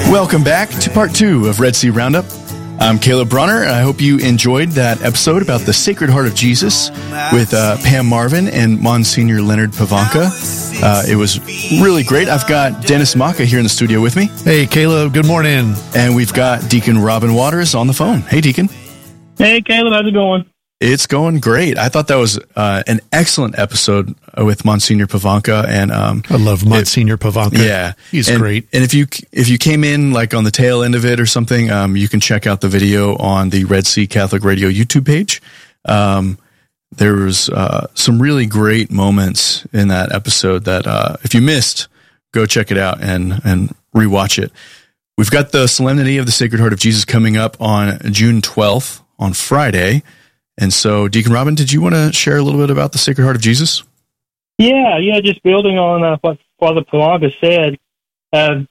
Welcome back to part 2 of Red Sea Roundup. I'm Caleb Bronner, and I hope you enjoyed that episode about the Sacred Heart of Jesus with Pam Marvin and Monsignor Leonard Pavanka. It was really great. I've got Dennis Maka here in the studio with me. Hey, Caleb. Good morning. And we've got Deacon Robin Waters on the phone. Hey, Deacon. Hey, Caleb. How's it going? It's going great. I thought that was an excellent episode with Monsignor Pavanka, and I love Monsignor Pavanka. Yeah, he's great. And if you came in like on the tail end of it or something, you can check out the video on the Red Sea Catholic Radio YouTube page. There was some really great moments in that episode that if you missed, go check it out and rewatch it. We've got the Solemnity of the Sacred Heart of Jesus coming up on June 12th on Friday. And so, Deacon Robin, did you want to share a little bit about the Sacred Heart of Jesus? Yeah, just building on what Father Pavanka said. The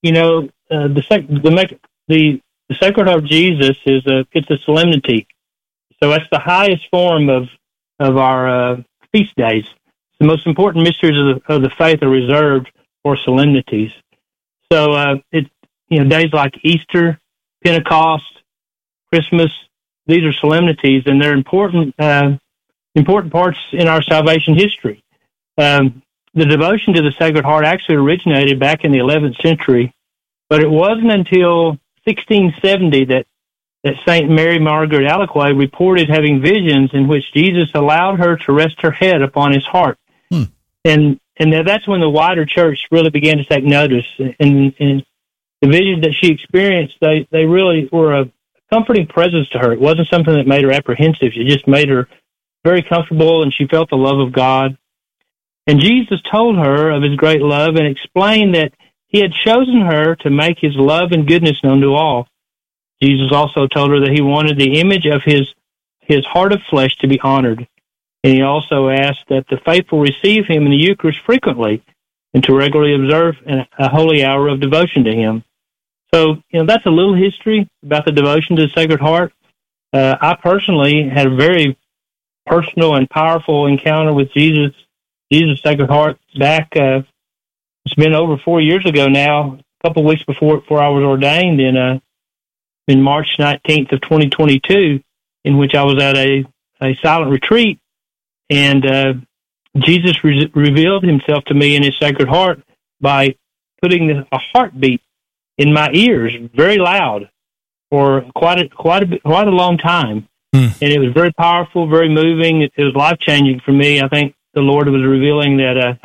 Sacred Heart of Jesus it's a solemnity. So that's the highest form of our feast days. The most important mysteries of the faith are reserved for solemnities. So days like Easter, Pentecost, Christmas. These are solemnities, and they're important parts in our salvation history. The devotion to the Sacred Heart actually originated back in the 11th century, but it wasn't until 1670 that St. Mary Margaret Alacoque reported having visions in which Jesus allowed her to rest her head upon his heart. And that's when the wider church really began to take notice. And the visions that she experienced, they really were a comforting presence to her. It wasn't something that made her apprehensive. It just made her very comfortable, and she felt the love of God. And Jesus told her of his great love and explained that he had chosen her to make his love and goodness known to all. Jesus also told her that he wanted the image of his heart of flesh to be honored. And he also asked that the faithful receive him in the Eucharist frequently and to regularly observe a holy hour of devotion to him. So, that's a little history about the devotion to the Sacred Heart. I personally had a very personal and powerful encounter with Jesus' Sacred Heart back, it's been over 4 years ago now, a couple of weeks before I was ordained in March 19th of 2022, in which I was at a silent retreat, and Jesus revealed himself to me in his Sacred Heart by putting a heartbeat in my ears, very loud, for quite a long time. And it was very powerful, very moving. It was life-changing for me. I think the Lord was revealing that,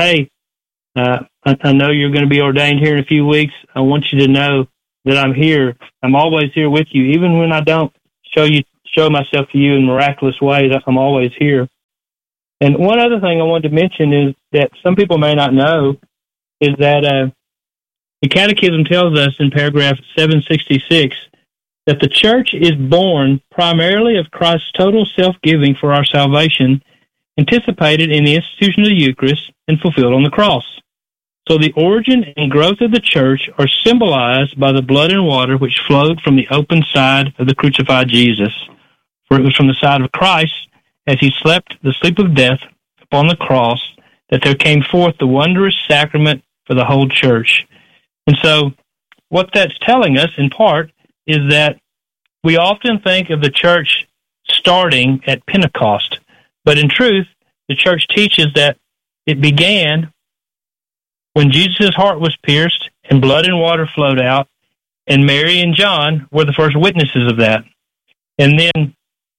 I know you're going to be ordained here in a few weeks. I want you to know that I'm here. I'm always here with you. Even when I don't show myself to you in miraculous ways, I'm always here. And one other thing I wanted to mention is that some people may not know is that the Catechism tells us in paragraph 766 that the Church is born primarily of Christ's total self-giving for our salvation, anticipated in the institution of the Eucharist and fulfilled on the cross. So the origin and growth of the Church are symbolized by the blood and water which flowed from the open side of the crucified Jesus. For it was from the side of Christ, as he slept the sleep of death upon the cross, that there came forth the wondrous sacrament for the whole Church. And so what that's telling us, in part, is that we often think of the Church starting at Pentecost. But in truth, the Church teaches that it began when Jesus' heart was pierced and blood and water flowed out, and Mary and John were the first witnesses of that. And then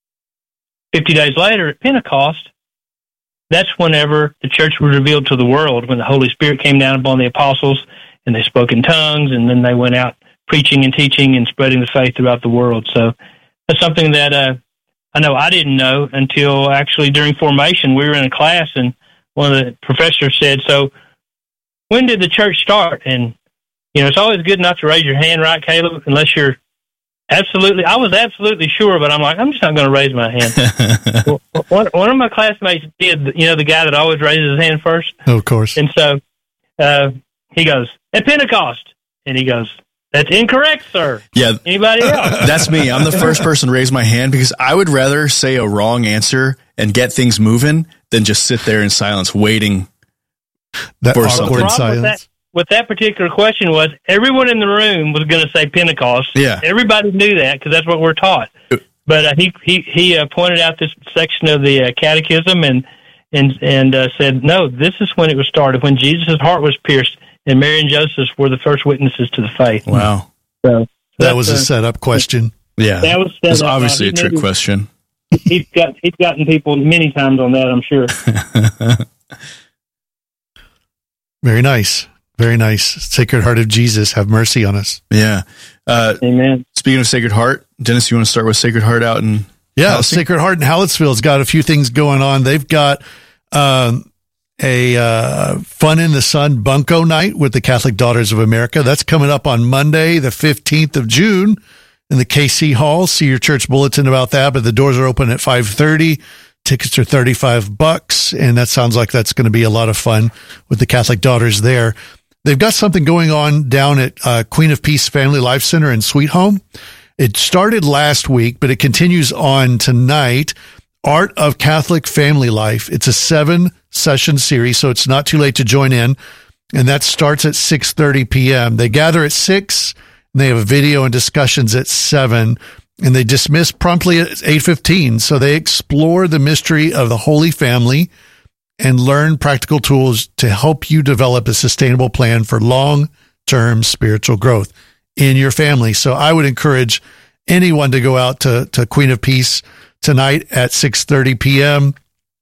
50 days later at Pentecost, that's whenever the Church was revealed to the world, when the Holy Spirit came down upon the apostles, and they spoke in tongues, and then they went out preaching and teaching and spreading the faith throughout the world. So that's something that I know I didn't know until actually during formation. We were in a class, and one of the professors said, so when did the Church start? And, it's always good not to raise your hand, right, Caleb, unless you're I was absolutely sure, but I'm like, I'm just not going to raise my hand. Well, one of my classmates did, the guy that always raises his hand first. Oh, of course. And so he goes, at Pentecost. And he goes, that's incorrect, sir. Yeah. Anybody else? That's me. I'm the first person to raise my hand because I would rather say a wrong answer and get things moving than just sit there in silence waiting that for awkward something. silence. what that particular question was, everyone in the room was going to say Pentecost. Yeah. Everybody knew that because that's what we're taught. But he pointed out this section of the catechism and said, no, this is when it was started, when Jesus' heart was pierced and Mary and Joseph were the first witnesses to the faith. Wow. So that was a setup question. Yeah. That was obviously a trick question. He's gotten people many times on that, I'm sure. Very nice. Very nice. Sacred Heart of Jesus, have mercy on us. Yeah. Amen. Speaking of Sacred Heart, Dennis, you want to start with Sacred Heart out in Hallersville? Sacred Heart in Hallettsville's got a few things going on. They've got a Fun in the Sun Bunko Night with the Catholic Daughters of America. That's coming up on Monday, the 15th of June in the KC Hall. See your church bulletin about that, but the doors are open at 5:30. Tickets are $35, and that sounds like that's going to be a lot of fun with the Catholic Daughters there. They've got something going on down at Queen of Peace Family Life Center in Sweet Home. It started last week, but it continues on tonight. Art of Catholic Family Life. It's a 7-session series, so it's not too late to join in, and that starts at 6:30 p.m. They gather at 6, and they have a video and discussions at 7, and they dismiss promptly at 8:15. So they explore the mystery of the Holy Family and learn practical tools to help you develop a sustainable plan for long-term spiritual growth in your family. So I would encourage anyone to go out to Queen of Peace tonight at 6:30 p.m.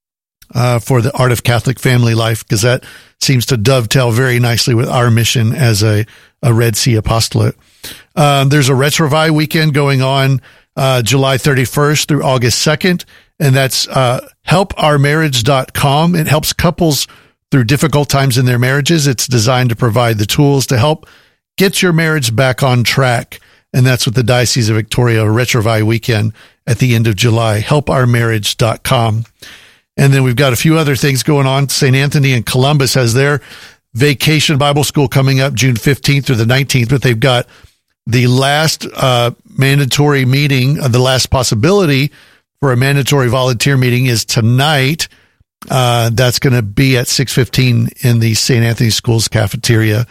For the Art of Catholic Family Life, because that seems to dovetail very nicely with our mission as a Red Sea apostolate. There's a Retrovi weekend going on July 31st through August 2nd, and that's helpourmarriage.com. It helps couples through difficult times in their marriages. It's designed to provide the tools to help get your marriage back on track, and that's with the Diocese of Victoria Retrovi weekend at the end of July, helpourmarriage.com. And then we've got a few other things going on. St. Anthony in Columbus has their Vacation Bible School coming up June 15th through the 19th, but they've got the last mandatory meeting, the last possibility for a mandatory volunteer meeting is tonight. That's going to be at 6:15 in the St. Anthony School's cafeteria.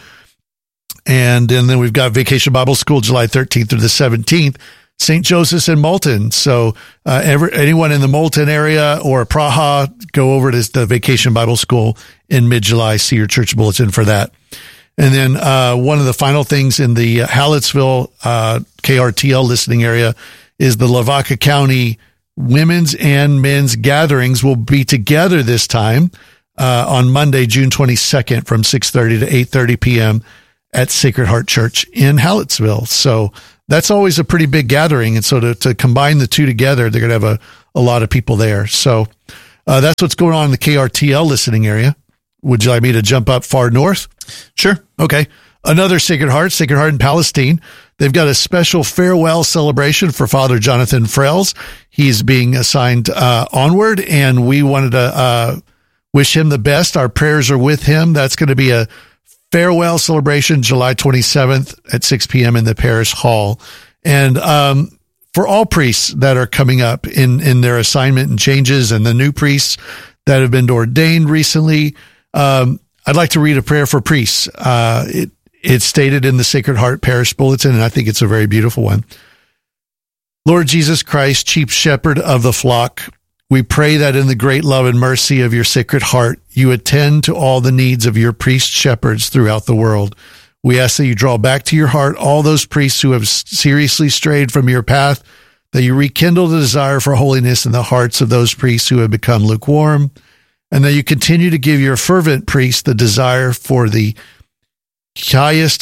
And then we've got Vacation Bible School July 13th through the 17th, St. Joseph's in Moulton. So anyone in the Moulton area or Praha, go over to the Vacation Bible School in mid-July. See your church bulletin for that. And then one of the final things in the Hallettsville KRTL listening area is the Lavaca County Women's and Men's Gatherings will be together this time on Monday, June 22nd from 6:30 to 8:30 p.m. at Sacred Heart Church in Hallettsville. So that's always a pretty big gathering. And so to combine the two together, they're going to have a lot of people there. So that's what's going on in the KRTL listening area. Would you like me to jump up far north? Sure. Okay. Another Sacred Heart in Palestine. They've got a special farewell celebration for Father Jonathan Frales. He's being assigned onward, and we wanted to wish him the best. Our prayers are with him. That's going to be a farewell celebration July 27th at 6 p.m. in the parish hall. And for all priests that are coming up in their assignment and changes, and the new priests that have been ordained recently, I'd like to read a prayer for priests. It's stated in the Sacred Heart Parish Bulletin, and I think it's a very beautiful one. Lord Jesus Christ, chief shepherd of the flock, we pray that in the great love and mercy of your Sacred Heart, you attend to all the needs of your priest shepherds throughout the world. We ask that you draw back to your heart all those priests who have seriously strayed from your path, that you rekindle the desire for holiness in the hearts of those priests who have become lukewarm, and that you continue to give your fervent priests the desire for the highest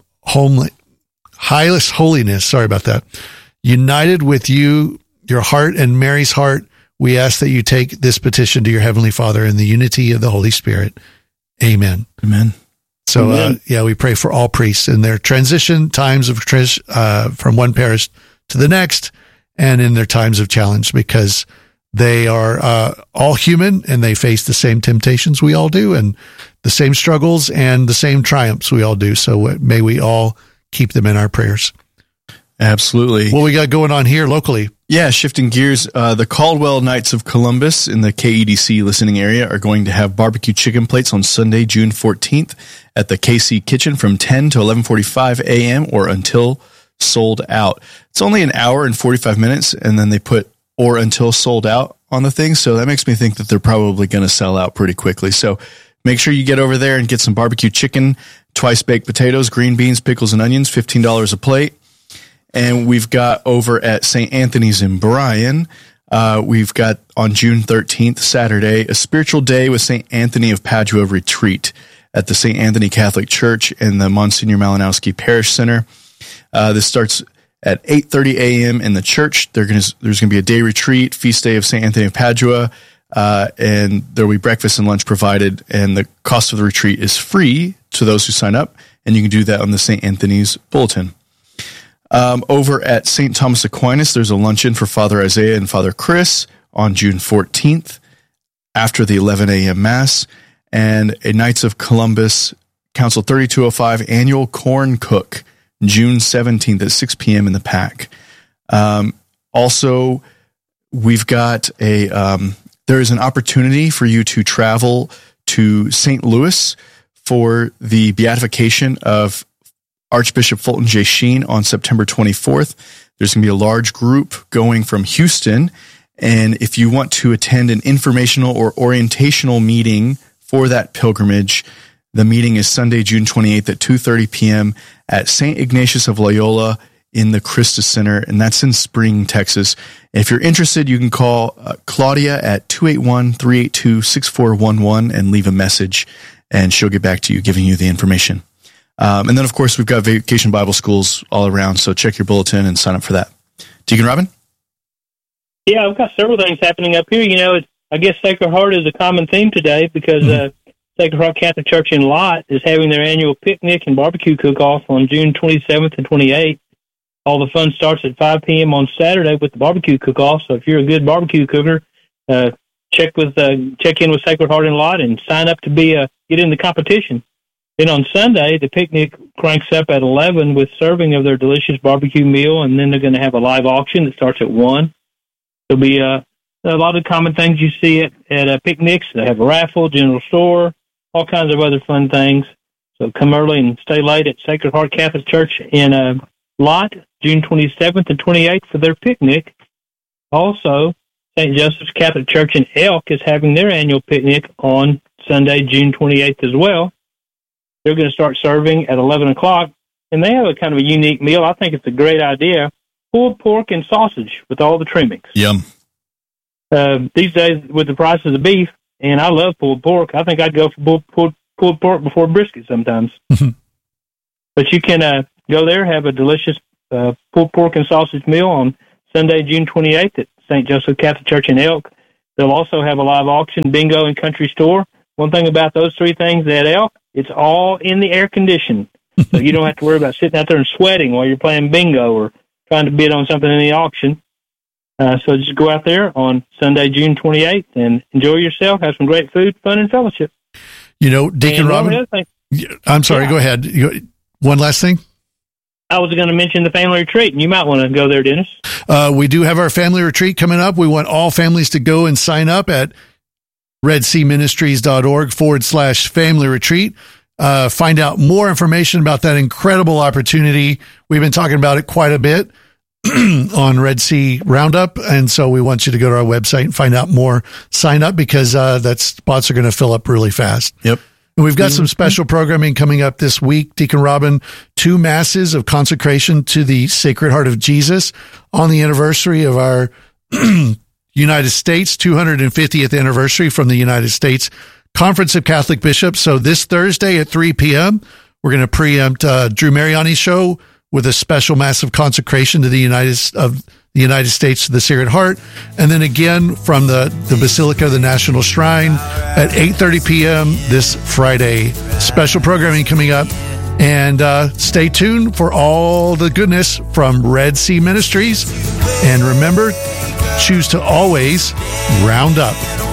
holiness. Sorry about that. United with you, your heart and Mary's heart, we ask that you take this petition to your Heavenly Father in the unity of the Holy Spirit. Amen. Amen. So, we pray for all priests in their transition times of from one parish to the next, and in their times of challenge, because they are all human and they face the same temptations we all do, and the same struggles and the same triumphs we all do. So may we all keep them in our prayers. Absolutely. What we got going on here locally? Yeah, shifting gears, the Caldwell Knights of Columbus in the KEDC listening area are going to have barbecue chicken plates on Sunday, June 14th at the KC Kitchen from 10 to 11:45 a.m. or until sold out. It's only an hour and 45 minutes, and then they put or until sold out on the thing, so that makes me think that they're probably going to sell out pretty quickly. So make sure you get over there and get some barbecue chicken, twice baked potatoes, green beans, pickles, and onions, $15 a plate. And we've got over at St. Anthony's in Bryan, we've got on June 13th, Saturday, a spiritual day with St. Anthony of Padua retreat at the St. Anthony Catholic Church in the Monsignor Malinowski Parish Center. This starts at 8:30 a.m. in the church. There's going to be a day retreat, feast day of St. Anthony of Padua, and there will be breakfast and lunch provided, and the cost of the retreat is free to those who sign up, and you can do that on the St. Anthony's Bulletin. Over at St. Thomas Aquinas, there's a luncheon for Father Isaiah and Father Chris on June 14th after the 11 a.m. Mass, and a Knights of Columbus Council 3205 annual corn cook, June 17th at 6 p.m. in the PAC. Also, we've got there is an opportunity for you to travel to St. Louis for the beatification of Archbishop Fulton J. Sheen on September 24th. There's going to be a large group going from Houston, and if you want to attend an informational or orientational meeting for that pilgrimage, the meeting is Sunday, June 28th at 2:30 p.m. at St. Ignatius of Loyola in the Christus Center, and that's in Spring, Texas. If you're interested, you can call Claudia at 281-382-6411 and leave a message, and she'll get back to you, giving you the information. And then, of course, we've got Vacation Bible Schools all around, so check your bulletin and sign up for that. Deacon Robin? Yeah, I've got several things happening up here. You know, I guess Sacred Heart is a common theme today because Sacred Heart Catholic Church in Lott is having their annual picnic and barbecue cook-off on June 27th and 28th. All the fun starts at 5 p.m. on Saturday with the barbecue cook-off, so if you're a good barbecue cooker, check in with Sacred Heart in Lott and sign up to get in the competition. Then on Sunday, the picnic cranks up at 11 with serving of their delicious barbecue meal, and then they're going to have a live auction that starts at 1. There'll be a lot of common things you see at picnics. They have a raffle, general store, all kinds of other fun things. So come early and stay late at Sacred Heart Catholic Church in Lott, June 27th and 28th for their picnic. Also, St. Joseph's Catholic Church in Elk is having their annual picnic on Sunday, June 28th as well. They're going to start serving at 11 o'clock, and they have a kind of a unique meal. I think it's a great idea. Pulled pork and sausage with all the trimmings. Yum. These days, with the prices of beef, and I love pulled pork, I think I'd go for pulled pork before brisket sometimes. But you can go there, have a delicious pulled pork and sausage meal on Sunday, June 28th at St. Joseph Catholic Church in Elk. They'll also have a live auction, bingo, and country store. One thing about those three things at Elk, it's all in the air condition. So you don't have to worry about sitting out there and sweating while you're playing bingo or trying to bid on something in the auction. So just go out there on Sunday, June 28th, and enjoy yourself, have some great food, fun, and fellowship. You know, Deacon Robin, I'm sorry, go ahead. One last thing? I was going to mention the family retreat, and you might want to go there, Dennis. We do have our family retreat coming up. We want all families to go and sign up at redseaministries.org/family retreat. Find out more information about that incredible opportunity. We've been talking about it quite a bit on Red Sea Roundup, and so we want you to go to our website and find out more. Sign up because that spots are going to fill up really fast. Yep. And we've got some special programming coming up this week. Deacon Robin, 2 masses of consecration to the Sacred Heart of Jesus on the anniversary of our United States 250th anniversary from the United States Conference of Catholic Bishops. So this Thursday at 3 p.m., we're going to preempt Drew Mariani's show with a special mass of consecration to the United States to the Sacred Heart. And then again from the Basilica of the National Shrine at 8:30 p.m. this Friday. Special programming coming up. And stay tuned for all the goodness from Red Sea Ministries. And remember, choose to always round up.